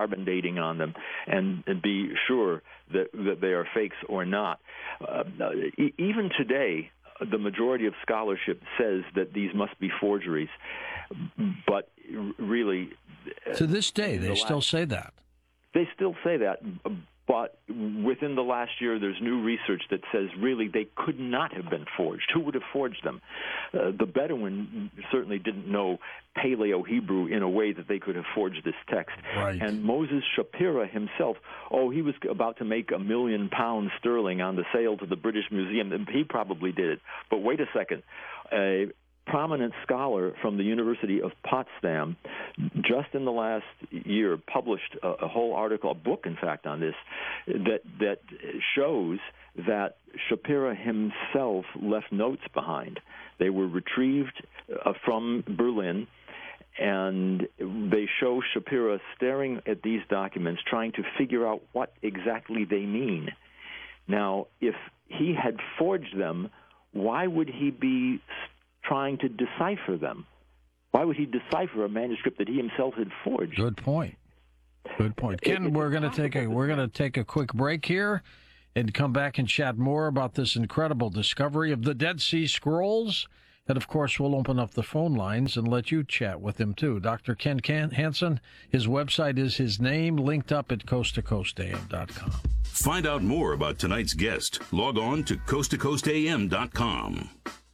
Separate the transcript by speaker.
Speaker 1: carbon dating on them and be sure that they are fakes or not. Even today, the majority of scholarship says that these must be forgeries, but really...
Speaker 2: To this day, they still say that.
Speaker 1: They still say that, but within the last year, there's new research that says really they could not have been forged. Who would have forged them? The Bedouin certainly didn't know Paleo-Hebrew in a way that they could have forged this text.
Speaker 2: Right.
Speaker 1: And Moses Shapira himself, he was about to make £1 million sterling on the sale to the British Museum, and he probably did it. But wait a second. A prominent scholar from the University of Potsdam, just in the last year, published a whole article, a book, in fact, on this, that shows that Shapira himself left notes behind. They were retrieved from Berlin, and they show Shapira staring at these documents, trying to figure out what exactly they mean. Now, if he had forged them, why would he be trying to decipher them? Why would he decipher a manuscript that he himself had forged?
Speaker 2: Good point. Good point. Ken, we're going to take a quick break here and come back and chat more about this incredible discovery of the Dead Sea Scrolls. And, of course, we'll open up the phone lines and let you chat with him, too. Dr. Ken Hansen, his website is his name, linked up at coasttocoastam.com.
Speaker 3: Find out more about tonight's guest. Log on to coasttocoastam.com.